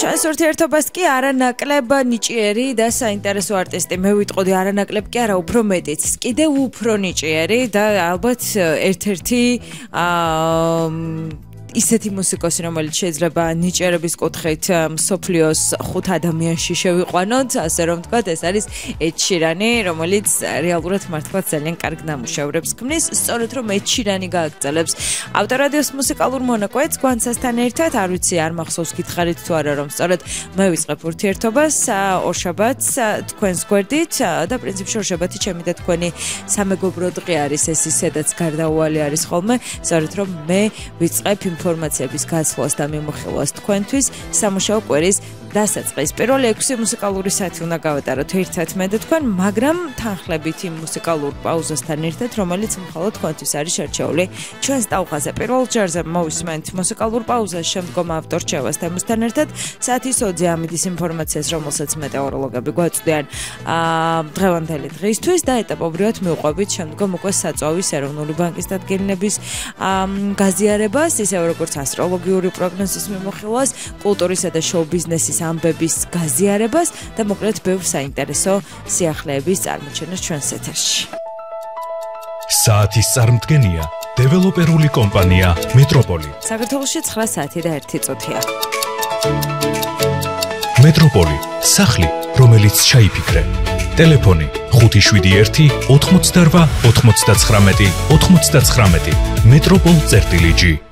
ჩვენს ურთიერთობას კი არანაკლებ ნიჭიერი და საინტერესო არტისტი მე ვიტყოდი არანაკლებ კი არა უფრო მეტიც კიდევ უფრო ნიჭიერი და ალბათ ერთ-ერთი ისეთი მუსიკოსი, რომელიც შეიძლება ნიჭიერების კუთხით მსოფლიოს 5 ადამიანში შევიყვანოთ, ასე რომ ვთქვათ, ეს არის Ed Sheeran, რომელიც რეალურად მართლაც ძალიან კარგ ნამუშევრებს ქმნის, სწორედ რომ Ed Sheeran გააგრძელებს ავტორადიოს მუსიკალურ მონაკვეთს გვანცასთან ერთად, არ ვიცი, არ მახსოვს გითხარით თუ არა, რომ სწორედ მე ვიწყებ ურთიერთობას ორშაბათს თქვენს გვერდით და პრინციპში ორშაბათი ჩემი და თქვენი სამეგობრო დღე არის ეს ისედაც გარდაუვალი არის ხოლმე, სწორედ რომ მე ვიწყებ ინფორმაციების გაცვლას და მიმოხილვას თქვენთვის სამუშაო კვირის დასაწყის. პირველი 6 მუსიკალური საათი უნდა გავატაროთ ერთად მე და თქვენ, მაგრამ თანხლებით იმ მუსიკალურ პაუზასთან ერთად, რომელიც მხოლოდ თქვენთვის არის შერჩეული ჩვენს ტალღაზე. პირველ ჯერზე მოვისმენთ მუსიკალურ პაუზას, შემდგომ ავტორ რჩევას თემასთან ერთად, საათის 20 ამიდის ინფორმაციას, რომელსაც მეტეოროლოგები გვაწვდიან დღევანდელი დღისთვის და ეტაპობრივად მივყვებით შემდგომ უკვე საწვავის ეროვნული ბანკის დადგენილების გაზიარებას, ისევ როგორც ასტროლოგიური პროგნოზის მიმოხილვას, კულტურისა და შოუ ბიზნესის ამბების გაზიარებას და მოკლედ ბევრ საინტერესო სიახლეების წარმოჩენას ჩვენს ეთერში. საათის წარმდგენია დეველოპერული კომპანია მეტროპოლი. საქართველოში 9 საათი და 1 წუთია. მეტროპოლი, სახლი, რომელიც ჩაიფიქრე. ტელეფონი 571 88 99 99. მეტროპოლ.gi